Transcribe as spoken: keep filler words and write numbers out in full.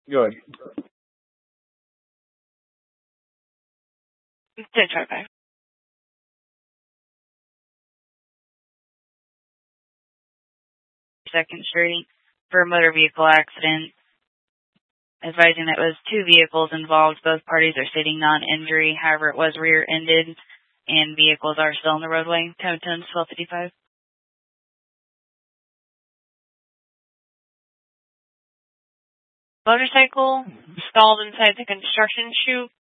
Go ahead. ten twenty-five. Second Street for a motor vehicle accident. Advising that it was two vehicles involved. Both parties are stating non-injury. However, it was rear-ended, and vehicles are still on the roadway. ten ten, twelve fifty-five. Motorcycle stalled inside the construction chute